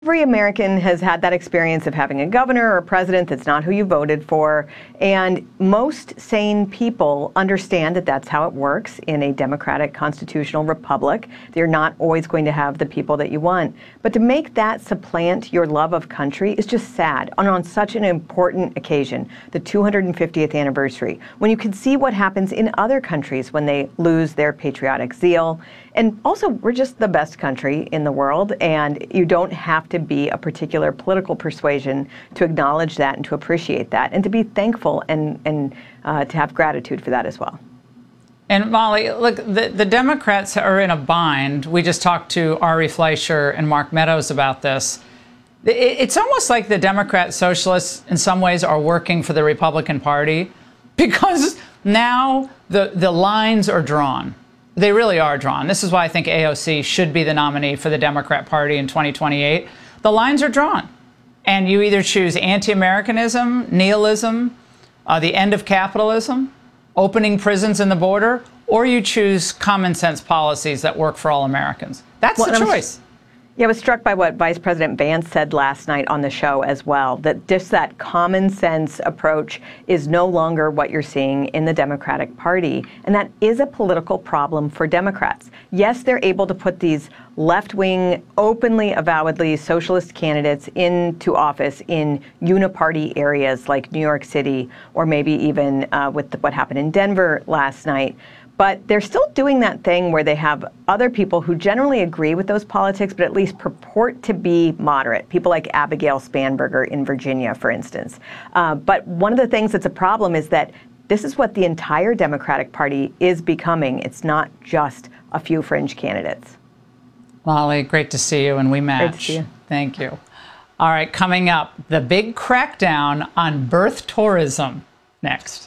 Every American has had that experience of having a governor or a president that's not who you voted for. And most sane people understand that that's how it works in a democratic constitutional republic. You're not always going to have the people that you want. But to make that supplant your love of country is just sad. And on such an important occasion, the 250th anniversary, when you can see what happens in other countries when they lose their patriotic zeal. And also, we're just the best country in the world, and you don't have to be a particular political persuasion to acknowledge that and to appreciate that and to be thankful and to have gratitude for that as well. And Molly, look, the Democrats are in a bind. We just talked to Ari Fleischer and Mark Meadows about this. It's almost like the Democrat socialists in some ways are working for the Republican Party because now the lines are drawn. They really are drawn. This is why I think AOC should be the nominee for the Democrat Party in 2028. The lines are drawn. And you either choose anti-Americanism, nihilism, the end of capitalism, opening prisons and the border, or you choose common sense policies that work for all Americans. That's the choice. Yeah, I was struck by what Vice President Vance said last night on the show as well, that just that common sense approach is no longer what you're seeing in the Democratic Party. And that is a political problem for Democrats. Yes, they're able to put these left-wing, openly, avowedly socialist candidates into office in uniparty areas like New York City, or maybe even with what happened in Denver last night. But they're still doing that thing where they have other people who generally agree with those politics, but at least purport to be moderate. People like Abigail Spanberger in Virginia, for instance. But one of the things that's a problem is that this is what the entire Democratic Party is becoming. It's not just a few fringe candidates. Molly, great to see you, and we match. Great to see you. Thank you. All right, coming up, the big crackdown on birth tourism next.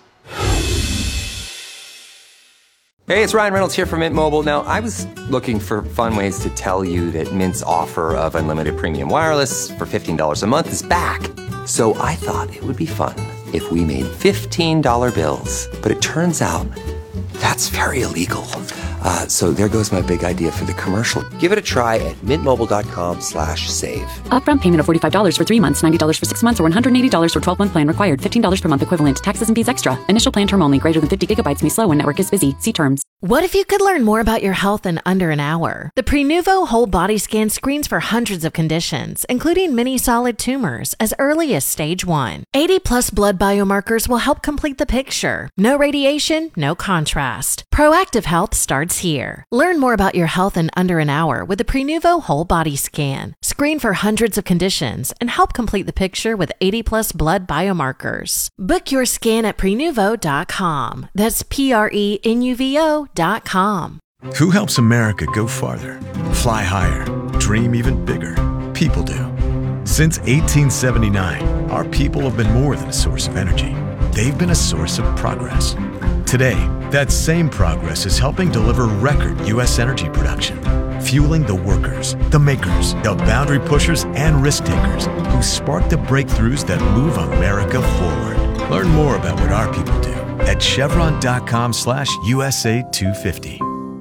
Hey, it's Ryan Reynolds here from Mint Mobile. Now, I was looking for fun ways to tell you that Mint's offer of unlimited premium wireless for $15 a month is back. So I thought it would be fun if we made $15 bills. But it turns out that's very illegal. So there goes my big idea for the commercial. Give it a try at mintmobile.com/save. Upfront payment of $45 for 3 months, $90 for 6 months, or $180 for 12-month plan required. $15 per month equivalent. Taxes and fees extra. Initial plan term only. Greater than 50 gigabytes may slow when network is busy. See terms. What if you could learn more about your health in under an hour? The Prenuvo Whole Body Scan screens for hundreds of conditions, including many solid tumors, as early as stage 1. 80-plus blood biomarkers will help complete the picture. No radiation, no contrast. Proactive health starts here. Learn more about your health in under an hour with the Prenuvo Whole Body Scan. Screen for hundreds of conditions and help complete the picture with 80-plus blood biomarkers. Book your scan at Prenuvo.com. That's Prenuvo.com. Who helps America go farther, fly higher, dream even bigger? People do. Since 1879, our people have been more than a source of energy. They've been a source of progress. Today, that same progress is helping deliver record U.S. energy production, fueling the workers, the makers, the boundary pushers, and risk takers who spark the breakthroughs that move America forward. Learn more about what our people do at chevron.com/USA250.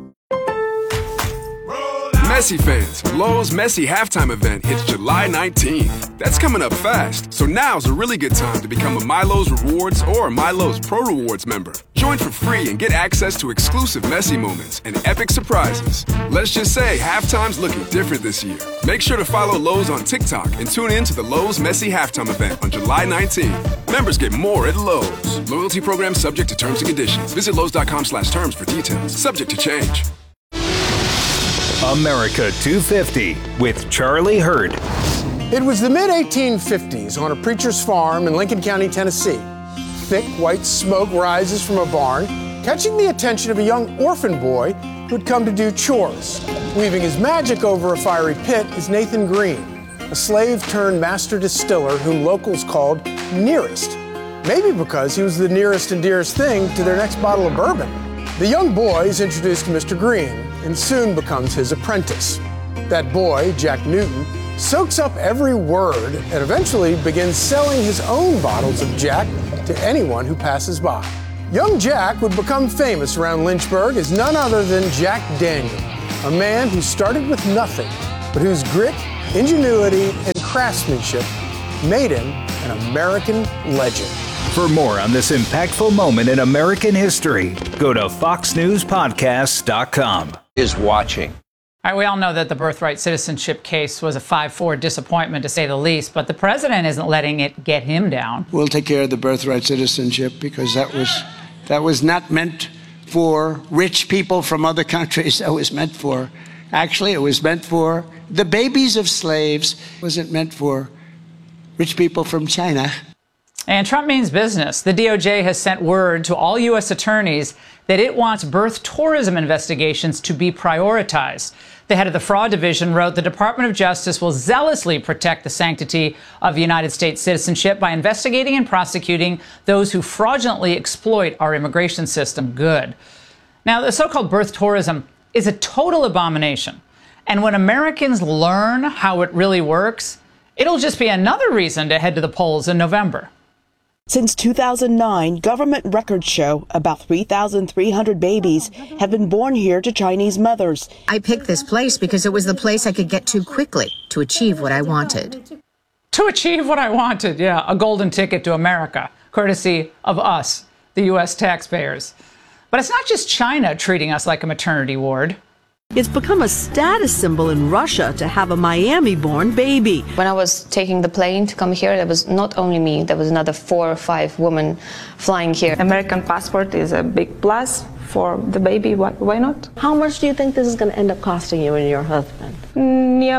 Messi fans, Lowe's Messi halftime event hits July 19th. That's coming up fast, so now's a really good time to become a MyLowe's Rewards or MyLowe's Pro Rewards member. Join for free and get access to exclusive Messi moments and epic surprises. Let's just say halftime's looking different this year. Make sure to follow Lowe's on TikTok and tune in to the Lowe's Messi halftime event on July 19th. Members get more at Lowe's. Loyalty program subject to terms and conditions. Visit Lowe's.com/terms for details. Subject to change. America 250 with Charlie Hurd. It was the mid-1850s on a preacher's farm in Lincoln County, Tennessee. Thick white smoke rises from a barn, catching the attention of a young orphan boy who had come to do chores. Weaving his magic over a fiery pit is Nathan Green, a slave-turned-master distiller whom locals called Nearest. Maybe because he was the nearest and dearest thing to their next bottle of bourbon. The young boy is introduced to Mr. Green and soon becomes his apprentice. That boy, Jack Newton, soaks up every word and eventually begins selling his own bottles of Jack to anyone who passes by. Young Jack would become famous around Lynchburg as none other than Jack Daniel, a man who started with nothing, but whose grit, ingenuity, and craftsmanship made him an American legend. For more on this impactful moment in American history, go to foxnewspodcast.com. Is watching. All right, we all know that the birthright citizenship case was a 5-4 disappointment, to say the least, but the president isn't letting it get him down. We'll take care of the birthright citizenship because that was not meant for rich people from other countries. It was meant for the babies of slaves. It wasn't meant for rich people from China. And Trump means business. The DOJ has sent word to all U.S. attorneys that it wants birth tourism investigations to be prioritized. The head of the fraud division wrote, the Department of Justice will zealously protect the sanctity of United States citizenship by investigating and prosecuting those who fraudulently exploit our immigration system. Good. Now, the so-called birth tourism is a total abomination. And when Americans learn how it really works, it'll just be another reason to head to the polls in November. Since 2009, government records show about 3,300 babies have been born here to Chinese mothers. I picked this place because it was the place I could get to quickly to achieve what I wanted. To achieve what I wanted, yeah, a golden ticket to America, courtesy of us, the U.S. taxpayers. But it's not just China treating us like a maternity ward. It's become a status symbol in Russia to have a Miami-born baby. When I was taking the plane to come here, there was not only me, there was another 4 or 5 women flying here. American passport is a big plus for the baby. Why not? How much do you think this is going to end up costing you and your husband? Near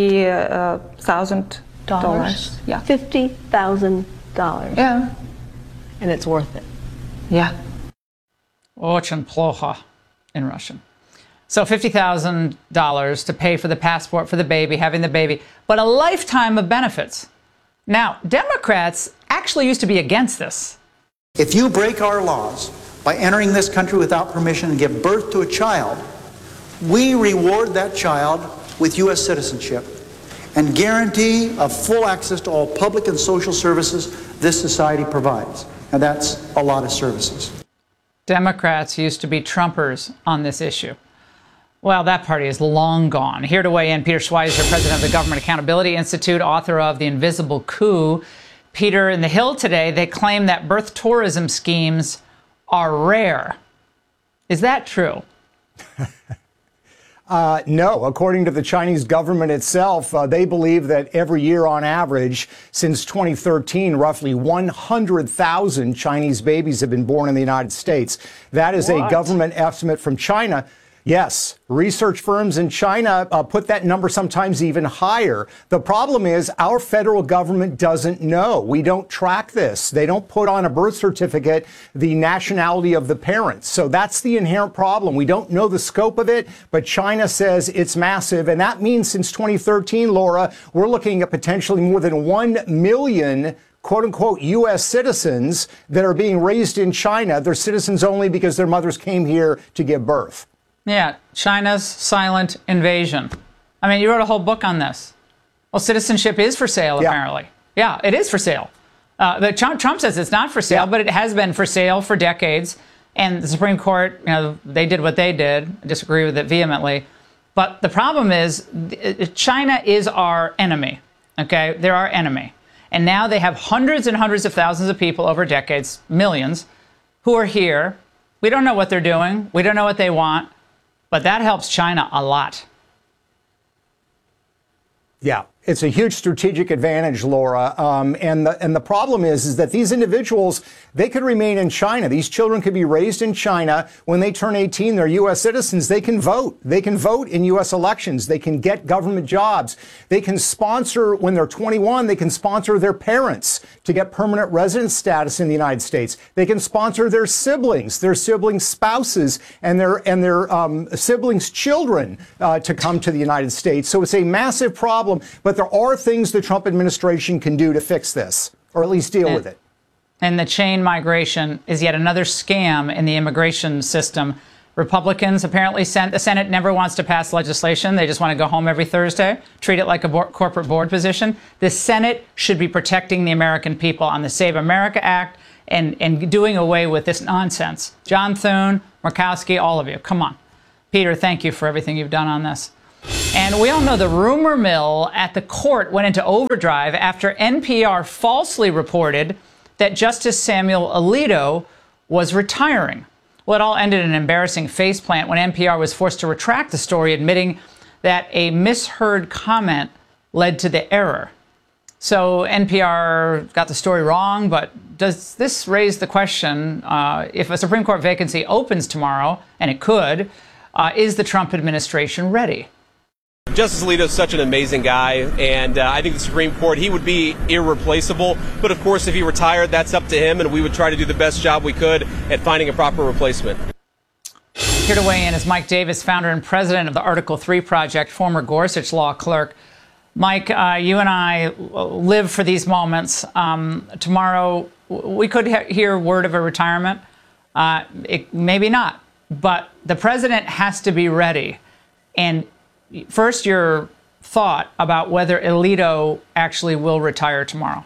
$50,000. Yeah. $50,000. Yeah. And it's worth it. Yeah. Очень плохо in Russian. So $50,000 to pay for the passport for the baby, having the baby, but a lifetime of benefits. Now, Democrats actually used to be against this. If you break our laws by entering this country without permission and give birth to a child, we reward that child with U.S. citizenship and guarantee of full access to all public and social services this society provides. And that's a lot of services. Democrats used to be Trumpers on this issue. Well, that party is long gone. Here to weigh in, Peter Schweizer, president of the Government Accountability Institute, author of The Invisible Coup. Peter, in The Hill today, they claim that birth tourism schemes are rare. Is that true? No. According to the Chinese government itself, they believe that every year on average, since 2013, roughly 100,000 Chinese babies have been born in the United States. That is a government estimate from China. Yes, research firms in China put that number sometimes even higher. The problem is our federal government doesn't know. We don't track this. They don't put on a birth certificate the nationality of the parents. So that's the inherent problem. We don't know the scope of it, but China says it's massive. And that means since 2013, Laura, we're looking at potentially more than 1 million quote-unquote U.S. citizens that are being raised in China. They're citizens only because their mothers came here to give birth. Yeah, China's silent invasion. I mean, you wrote a whole book on this. Well, citizenship is for sale, apparently. Yeah, it is for sale. Trump says it's not for sale, but it has been for sale for decades. And the Supreme Court, they did what they did. I disagree with it vehemently. But the problem is China is our enemy, okay? They're our enemy. And now they have hundreds and hundreds of thousands of people over decades, millions, who are here. We don't know what they're doing. We don't know what they want. But that helps China a lot. Yeah, it's a huge strategic advantage, Laura. And the problem is that these individuals, they could remain in China. These children could be raised in China. When they turn 18, they're U.S. citizens. They can vote. They can vote in U.S. elections. They can get government jobs. They can sponsor, when they're 21, they can sponsor their parents to get permanent residence status in the United States. They can sponsor their siblings spouses, and their siblings' children to come to the United States. So it's a massive problem. But there are things the Trump administration can do to fix this, or at least deal with it. And the chain migration is yet another scam in the immigration system. Republicans apparently the Senate never wants to pass legislation. They just want to go home every Thursday, treat it like a corporate board position. The Senate should be protecting the American people on the Save America Act and doing away with this nonsense. John Thune, Murkowski, all of you, come on. Peter, thank you for everything you've done on this. And we all know the rumor mill at the court went into overdrive after NPR falsely reported that Justice Samuel Alito was retiring. Well, it all ended in an embarrassing faceplant when NPR was forced to retract the story, admitting that a misheard comment led to the error. So NPR got the story wrong, but does this raise the question, if a Supreme Court vacancy opens tomorrow, and it could, is the Trump administration ready? Justice Alito is such an amazing guy, and I think the Supreme Court, he would be irreplaceable. But of course, if he retired, that's up to him, and we would try to do the best job we could at finding a proper replacement. Here to weigh in is Mike Davis, founder and president of the Article 3 Project, former Gorsuch law clerk. Mike, you and I live for these moments. Tomorrow, we could hear word of a retirement. Maybe not, but the president has to be ready. And first, your thought about whether Alito actually will retire tomorrow.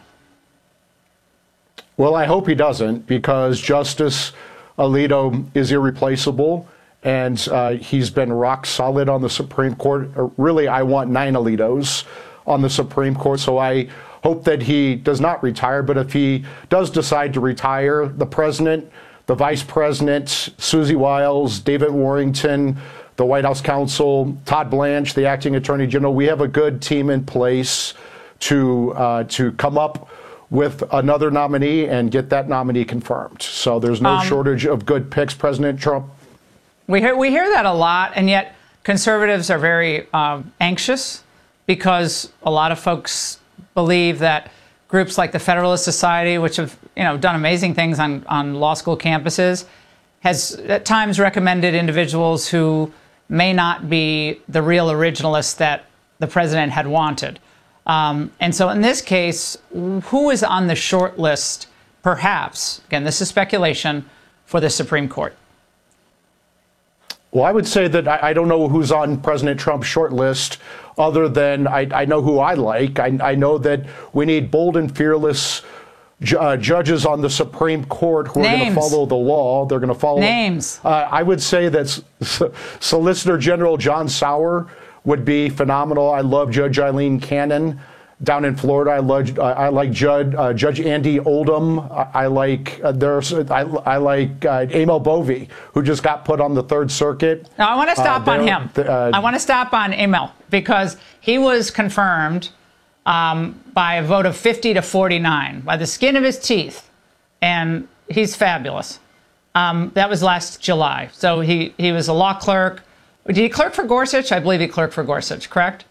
Well, I hope he doesn't, because Justice Alito is irreplaceable, and he's been rock solid on the Supreme Court. Really, I want 9 Alitos on the Supreme Court, so I hope that he does not retire. But if he does decide to retire, the president, the vice president, Susie Wiles, David Warrington, the White House counsel, Todd Blanche, the acting attorney general, we have a good team in place to come up with another nominee and get that nominee confirmed. So there's no shortage of good picks. President Trump. We hear that a lot, and yet conservatives are very anxious because a lot of folks believe that groups like the Federalist Society, which have done amazing things on law school campuses, has at times recommended individuals who may not be the real originalists that the president had wanted. And so in this case, who is on the short list, perhaps, again, this is speculation, for the Supreme Court? Well, I would say that I don't know who's on President Trump's short list, other than I know who I like. I know that we need bold and fearless judges on the Supreme Court who are going to follow the law. They're going to follow names. I would say that Solicitor General John Sauer would be phenomenal. I love Judge Eileen Cannon down in Florida. I like Judge Andy Oldham. I like Emil Bovee, who just got put on the Third Circuit. Now, I want to stop on him. I want to stop on Emil, because he was confirmed by a vote of 50 to 49, by the skin of his teeth, and he's fabulous. That was last July. So he was a law clerk. Did he clerk for Gorsuch? I believe he clerked for Gorsuch, correct?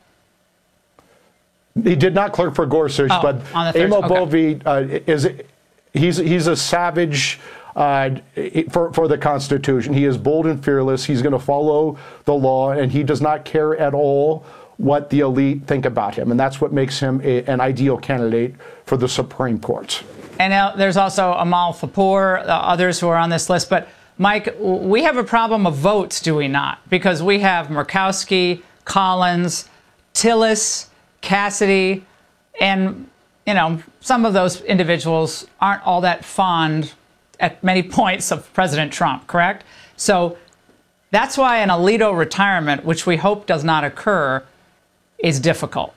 He did not clerk for Gorsuch, but Emil Bovee he's a savage for the Constitution. He is bold and fearless. He's going to follow the law, and he does not care at all what the elite think about him, and that's what makes him an ideal candidate for the Supreme Court. And now there's also Amal Thapur, others who are on this list. But Mike, we have a problem of votes, do we not? Because we have Murkowski, Collins, Tillis, Cassidy, and some of those individuals aren't all that fond at many points of President Trump, correct? So that's why an Alito retirement, which we hope does not occur, is difficult.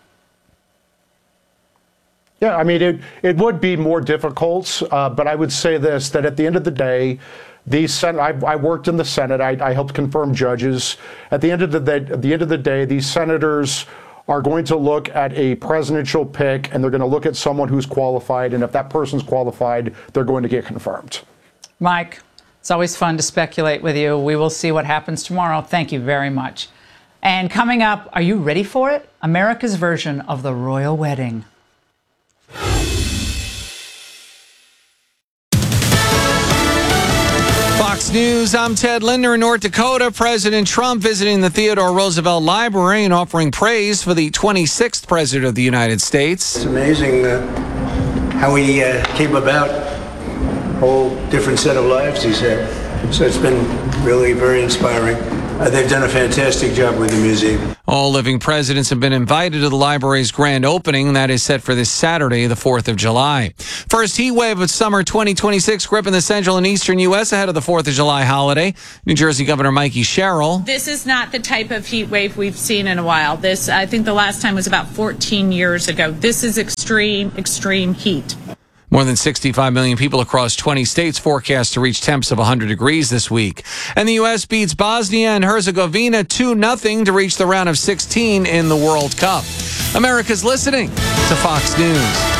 Yeah, I mean, it would be more difficult, but I would say this, that at the end of the day, I worked in the Senate. I helped confirm judges. At the end of the day, these senators are going to look at a presidential pick, and they're going to look at someone who's qualified, and if that person's qualified, they're going to get confirmed. Mike, it's always fun to speculate with you. We will see what happens tomorrow. Thank you very much. And coming up, are you ready for it? America's version of the royal wedding. Fox News, I'm Ted Linder in North Dakota. President Trump visiting the Theodore Roosevelt Library and offering praise for the 26th President of the United States. It's amazing how he came about, a whole different set of lives, he said. So it's been really very inspiring. They've done a fantastic job with the museum. All living presidents have been invited to the library's grand opening. That is set for this Saturday, the 4th of July. First heat wave of summer 2026 gripping the central and eastern U.S. ahead of the 4th of July holiday. New Jersey Governor Mikey Sherrill. This is not the type of heat wave we've seen in a while. This, I think the last time was about 14 years ago. This is extreme, extreme heat. More than 65 million people across 20 states forecast to reach temps of 100 degrees this week. And the U.S. beats Bosnia and Herzegovina 2-0 to reach the round of 16 in the World Cup. America's listening to Fox News.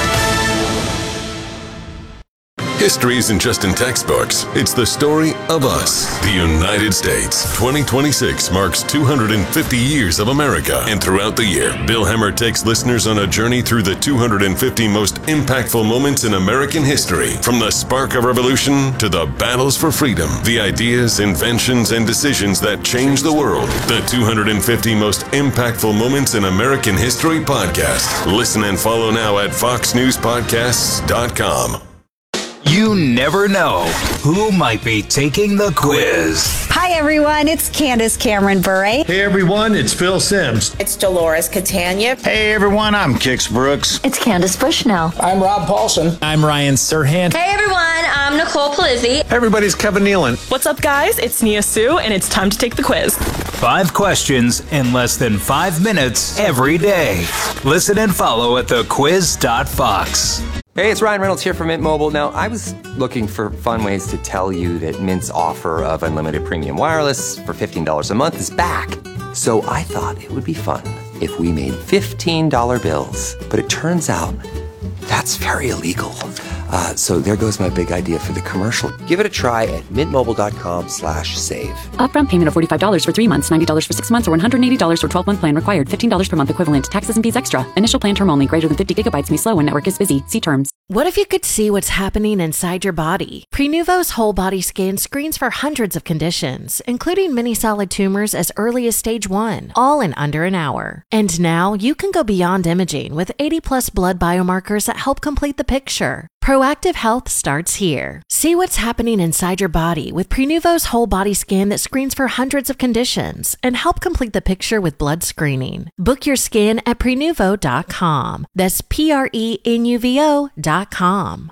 History isn't just in textbooks. It's the story of us, the United States. 2026 marks 250 years of America. And throughout the year, Bill Hemmer takes listeners on a journey through the 250 most impactful moments in American history. From the spark of revolution to the battles for freedom, the ideas, inventions, and decisions that changed the world. The 250 most impactful moments in American history podcast. Listen and follow now at foxnewspodcasts.com. You never know who might be taking the quiz. Hi, everyone. It's Candace Cameron Bure. Hey, everyone. It's Phil Sims. It's Dolores Catania. Hey, everyone. I'm Kix Brooks. It's Candace Bushnell. I'm Rob Paulson. I'm Ryan Serhant. Hey, everyone. I'm Nicole Palizzi. Hey, everybody's Kevin Nealon. What's up, guys? It's Nia Sue, and it's time to take the quiz. 5 questions in less than 5 minutes every day. Listen and follow at thequiz.fox. Hey, it's Ryan Reynolds here from Mint Mobile. Now, I was looking for fun ways to tell you that Mint's offer of unlimited premium wireless for $15 a month is back. So I thought it would be fun if we made $15 bills. But it turns out that's very illegal. So there goes my big idea for the commercial. Give it a try at mintmobile.com/save. Upfront payment of $45 for 3 months, $90 for 6 months, or $180 for 12-month plan required. $15 per month equivalent. Taxes and fees extra. Initial plan term only. Greater than 50 gigabytes may slow when network is busy. See terms. What if you could see what's happening inside your body? Prenuvo's whole body scan screens for hundreds of conditions, including many solid tumors as early as stage 1, all in under an hour. And now you can go beyond imaging with 80+ blood biomarkers that help complete the picture. Proactive health starts here. See what's happening inside your body with Prenuvo's whole body scan that screens for hundreds of conditions and help complete the picture with blood screening. Book your scan at Prenuvo.com. That's Prenuvo.com.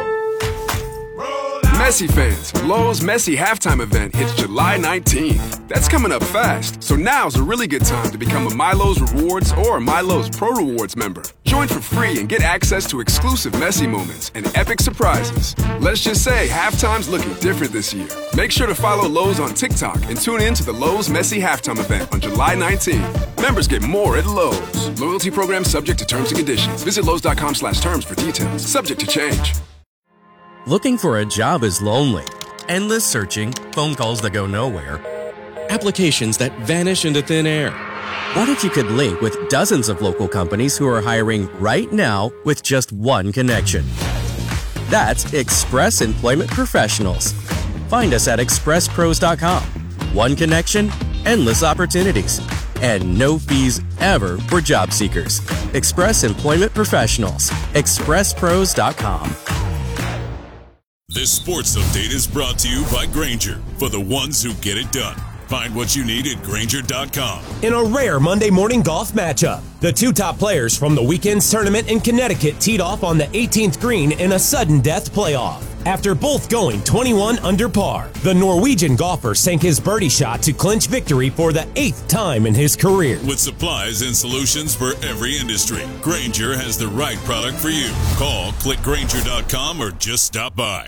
Messi fans, Lowe's Messi halftime event hits July 19th. That's coming up fast, so now's a really good time to become a MyLowe's Rewards or MyLowe's Pro Rewards member. Join for free and get access to exclusive Messi moments and epic surprises. Let's just say halftime's looking different this year. Make sure to follow Lowe's on TikTok and tune in to the Lowe's Messi halftime event on July 19th. Members get more at Lowe's. Loyalty program subject to terms and conditions. Visit Lowe's.com/terms for details. Subject to change. Looking for a job is lonely. Endless searching, phone calls that go nowhere, applications that vanish into thin air. What if you could link with dozens of local companies who are hiring right now with just one connection? That's Express Employment Professionals. Find us at expresspros.com. One connection, endless opportunities, and no fees ever for job seekers. Express Employment Professionals. expresspros.com. This sports update is brought to you by Grainger, for the ones who get it done. Find what you need at Grainger.com. In a rare Monday morning golf matchup, the 2 top players from the weekend's tournament in Connecticut teed off on the 18th green in a sudden death playoff. After both going 21 under par, the Norwegian golfer sank his birdie shot to clinch victory for the 8th time in his career. With supplies and solutions for every industry, Grainger has the right product for you. Call, click Grainger.com, or just stop by.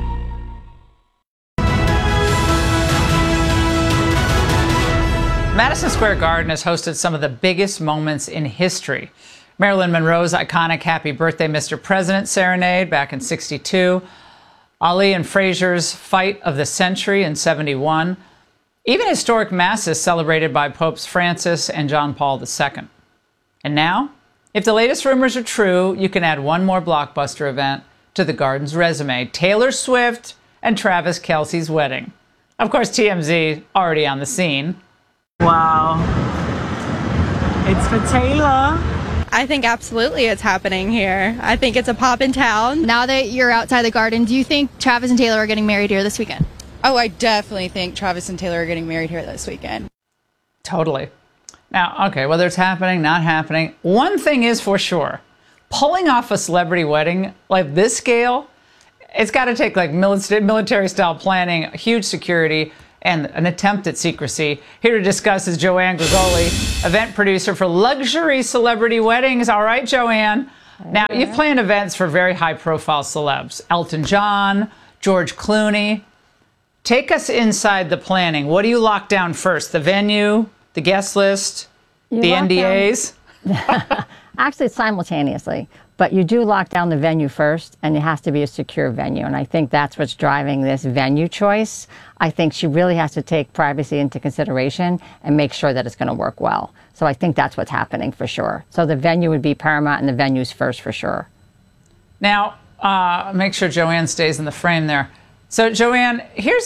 Madison Square Garden has hosted some of the biggest moments in history. Marilyn Monroe's iconic Happy Birthday, Mr. President serenade back in '62. Ali and Fraser's Fight of the Century in '71. Even historic masses celebrated by Popes Francis and John Paul II. And now, if the latest rumors are true, you can add one more blockbuster event to the Garden's resume: Taylor Swift and Travis Kelce's wedding. Of course, TMZ already on the scene. Wow. It's for Taylor. I think absolutely it's happening here. I think it's a pop in town. Now that you're outside the Garden, do you think Travis and Taylor are getting married here this weekend? Oh, I definitely think Travis and Taylor are getting married here this weekend. Totally. Now, okay, whether it's happening, not happening, one thing is for sure. Pulling off a celebrity wedding like this scale, it's got to take like military-style planning, huge security, and an attempt at secrecy. Here to discuss is Joanne Grigoli, event producer for luxury celebrity weddings. All right, Joanne. Now, you've planned events for very high-profile celebs. Elton John, George Clooney. Take us inside the planning. What do you lock down first? The venue, the guest list, the NDAs? Actually, simultaneously. But you do lock down the venue first, and it has to be a secure venue. And I think that's what's driving this venue choice. I think she really has to take privacy into consideration and make sure that it's going to work well. So I think that's what's happening for sure. So the venue would be paramount, and the venue's first for sure. Now, make sure Joanne stays in the frame there. So, Joanne,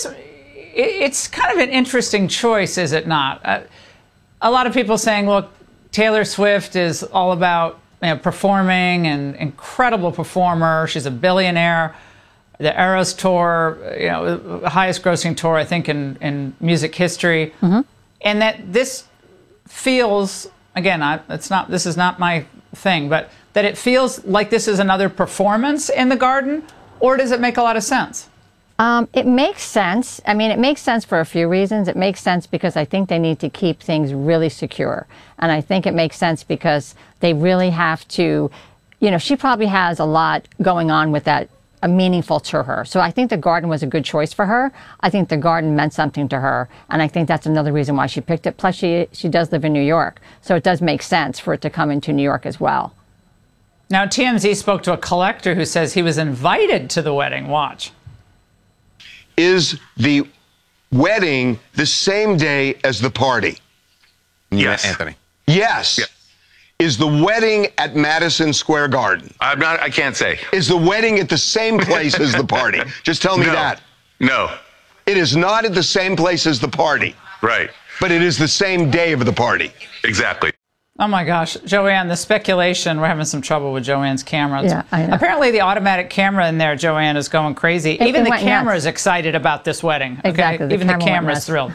it's kind of an interesting choice, is it not? A lot of people saying, look, Taylor Swift is all about performing, and incredible performer. She's a billionaire. The Eras tour, the highest grossing tour, I think, in music history. Mm-hmm. And that this feels, again, this is not my thing, but that it feels like this is another performance in the Garden, or does it make a lot of sense? It makes sense. I mean, it makes sense for a few reasons. It makes sense because I think they need to keep things really secure. And I think it makes sense because they really have to, she probably has a lot going on with that, meaningful to her. So I think the Garden was a good choice for her. I think the Garden meant something to her. And I think that's another reason why she picked it. Plus, she does live in New York. So it does make sense for it to come into New York as well. Now, TMZ spoke to a collector who says he was invited to the wedding. Watch. Is the wedding the same day as the party? Yes, Anthony. Yes. Yeah. Is the wedding at Madison Square Garden? I can't say. Is the wedding at the same place as the party? Just tell me that. No. It is not at the same place as the party. Right. But it is the same day of the party. Exactly. Oh my gosh, Joanne, the speculation, we're having some trouble with Joanne's camera. Yeah, I know. Apparently the automatic camera in there, Joanne, is going crazy. Even the camera is excited about this wedding. Okay? Exactly. Even the camera is thrilled.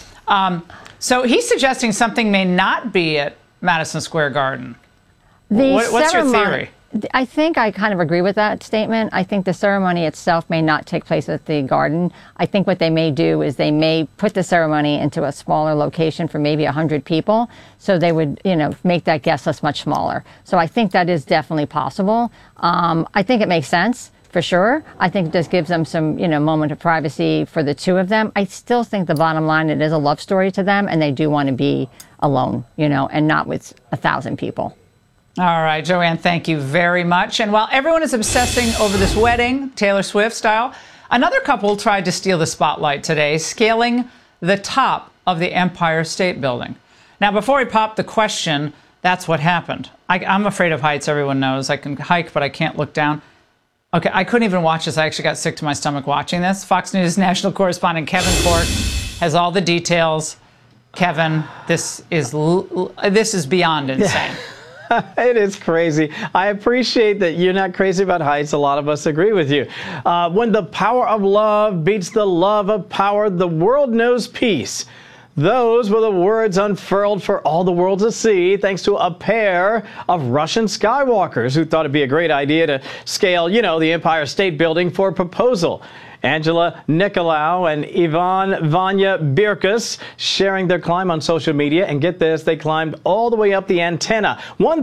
So he's suggesting something may not be at Madison Square Garden. What's your theory? I think I kind of agree with that statement. I think the ceremony itself may not take place at the Garden. I think what they may do is they may put the ceremony into a smaller location for maybe 100 people. So they would, make that guest list much smaller. So I think that is definitely possible. I think it makes sense for sure. I think this gives them some, moment of privacy for the two of them. I still think the bottom line, it is a love story to them, and they do want to be alone, and not with 1,000 people. All right, Joanne, thank you very much. And while everyone is obsessing over this wedding, Taylor Swift style, another couple tried to steal the spotlight today, scaling the top of the Empire State Building. Now, before we pop the question, that's what happened. I'm afraid of heights, everyone knows. I can hike, but I can't look down. Okay, I couldn't even watch this. I actually got sick to my stomach watching this. Fox News national correspondent Kevin Corke has all the details. Kevin, this is beyond insane. It is crazy. I appreciate that you're not crazy about heights. A lot of us agree with you. When the power of love beats the love of power, the world knows peace. Those were the words unfurled for all the world to see, thanks to a pair of Russian skywalkers who thought it'd be a great idea to scale, the Empire State Building for a proposal. Angela Nicolau and Ivan Vanya Birkus sharing their climb on social media. And get this, they climbed all the way up the antenna,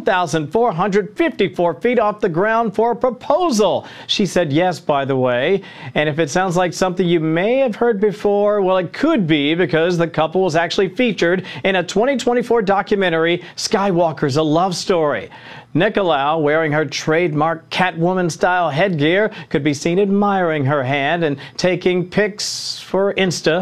1,454 feet off the ground for a proposal. She said yes, by the way. And if it sounds like something you may have heard before, well, it could be, because the couple was actually featured in a 2024 documentary, Skywalker's A Love Story. Nicolau, wearing her trademark Catwoman-style headgear, could be seen admiring her hand and taking pics for Insta.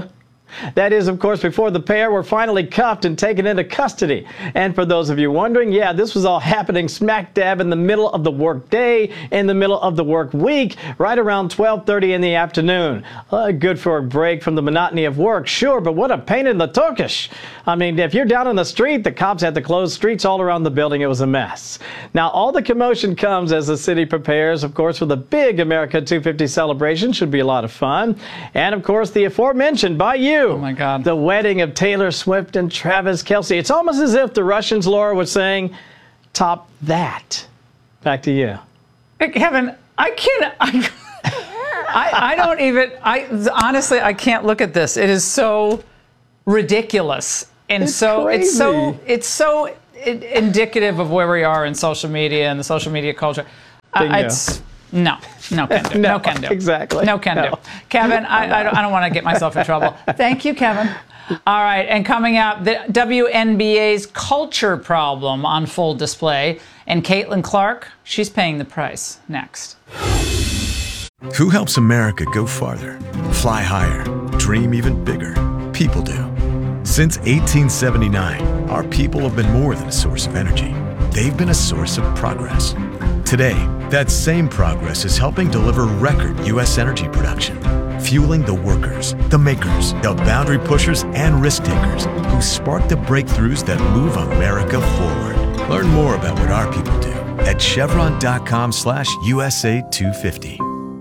That is, of course, before the pair were finally cuffed and taken into custody. And for those of you wondering, yeah, this was all happening smack dab in the middle of the work day, in the middle of the work week, right around 12:30 in the afternoon. Good for a break from the monotony of work, sure, but what a pain in the Turkish. I mean, if you're down on the street, the cops had to close streets all around the building. It was a mess. Now, all the commotion comes as the city prepares, of course, for the big America 250 celebration. Should be a lot of fun. And, of course, the aforementioned by you. Oh, my God. The wedding of Taylor Swift and Travis Kelce. It's almost as if the Russians, Laura, was saying, top that. Back to you. Kevin, I can't. I don't even. Honestly, I can't look at this. It is so ridiculous. And it's crazy. It's so indicative of where we are in social media and the social media culture. No can do. No can do. Exactly. No can do. Kevin, I don't want to get myself in trouble. Thank you, Kevin. All right, and coming up, the WNBA's culture problem on full display. And Caitlin Clark, she's paying the price. Next. Who helps America go farther, fly higher, dream even bigger? People do. Since 1879, our people have been more than a source of energy. They've been a source of progress. Today, that same progress is helping deliver record U.S. energy production, fueling the workers, the makers, the boundary pushers, and risk takers who spark the breakthroughs that move America forward. Learn more about what our people do at chevron.com/USA250.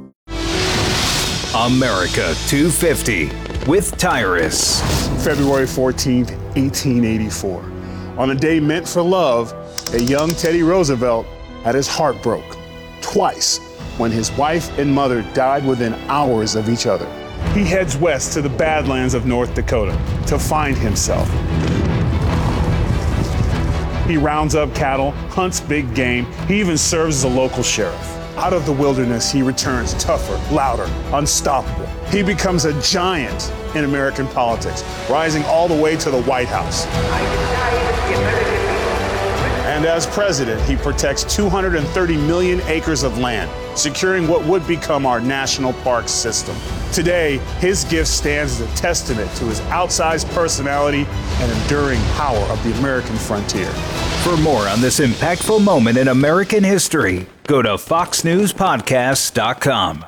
America 250 with Tyrus. February 14th, 1884. On a day meant for love, a young Teddy Roosevelt had his heart broke twice when his wife and mother died within hours of each other. He heads west to the Badlands of North Dakota to find himself. He rounds up cattle, hunts big game, he even serves as a local sheriff. Out of the wilderness, he returns tougher, louder, unstoppable. He becomes a giant in American politics, rising all the way to the White House. And as president, he protects 230 million acres of land, securing what would become our national park system. Today, his gift stands as a testament to his outsized personality and enduring power of the American frontier. For more on this impactful moment in American history, go to foxnewspodcasts.com.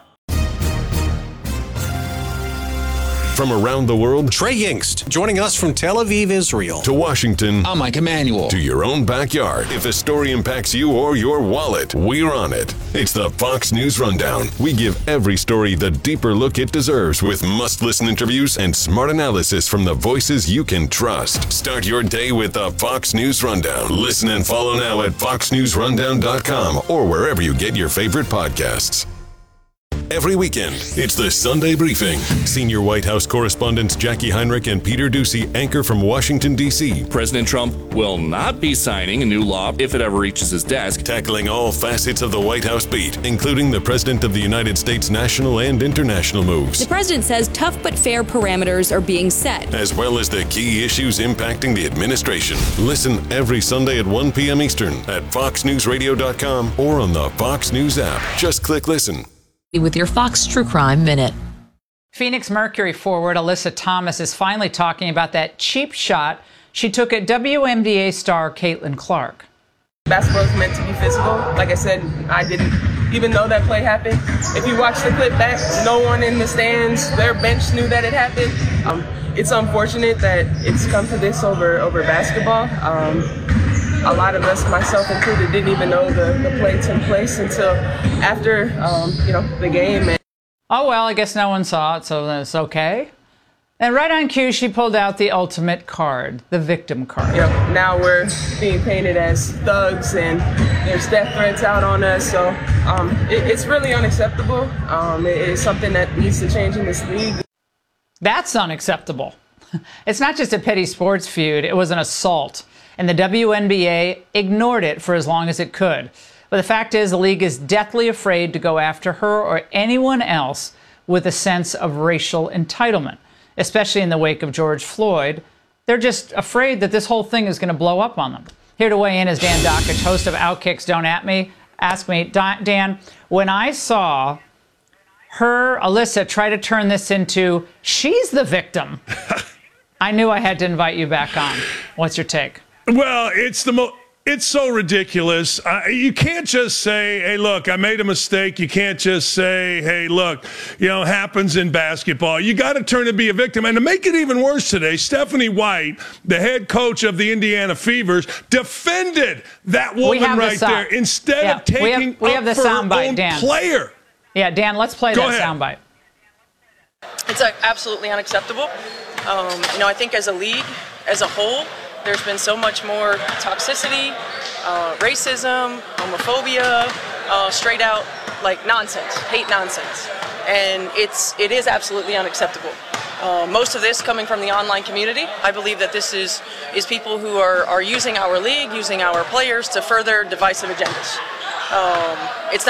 From around the world, Trey Yingst, joining us from Tel Aviv, Israel. To Washington, I'm Mike Emanuel. To your own backyard. If a story impacts you or your wallet, we're on it. It's the Fox News Rundown. We give every story the deeper look it deserves with must-listen interviews and smart analysis from the voices you can trust. Start your day with the Fox News Rundown. Listen and follow now at foxnewsrundown.com or wherever you get your favorite podcasts. Every weekend, it's the Sunday Briefing. Senior White House correspondents Jackie Heinrich and Peter Doocy anchor from Washington, D.C. President Trump will not be signing a new law if it ever reaches his desk. Tackling all facets of the White House beat, including the President of the United States' national and international moves. The president says tough but fair parameters are being set, as well as the key issues impacting the administration. Listen every Sunday at 1 p.m. Eastern at foxnewsradio.com or on the Fox News app. Just click listen. With your Fox True Crime Minute. Phoenix Mercury forward Alyssa Thomas is finally talking about that cheap shot she took at WNBA star Caitlin Clark. Basketball is meant to be physical. Like I said, I didn't even know that play happened. If you watch the clip back, no one in the stands, their bench knew that it happened. It's unfortunate that it's come to this over basketball. A lot of us, myself included, didn't even know the play took place until after, the game. Oh, well, I guess no one saw it, so it's okay. And right on cue, she pulled out the ultimate card, the victim card. Now we're being painted as thugs and there's death threats out on us. So it's really unacceptable. It's something that needs to change in this league. That's unacceptable. It's not just a petty sports feud. It was an assault. And the WNBA ignored it for as long as it could. But the fact is, the league is deathly afraid to go after her or anyone else with a sense of racial entitlement, especially in the wake of George Floyd. They're just afraid that this whole thing is going to blow up on them. Here to weigh in is Dan Dakich, host of Outkick's Don't Ask Me. Dan, when I saw Alyssa, try to turn this into she's the victim. I knew I had to invite you back on. What's your take? Well, it's so ridiculous. You can't just say, hey, look, I made a mistake. You can't just say, hey, look, happens in basketball. You got to turn to be a victim. And to make it even worse today, Stephanie White, the head coach of the Indiana Fevers, defended that woman right there instead of taking we have the up for her soundbite, own Dan. player. Yeah, Dan, let's play that soundbite. It's absolutely unacceptable. I think as a league, as a whole, there's been so much more toxicity, racism, homophobia, straight out nonsense, hate nonsense. And it is absolutely unacceptable. Most of this coming from the online community. I believe that this is people who are using our league, using our players to further divisive agendas. It's not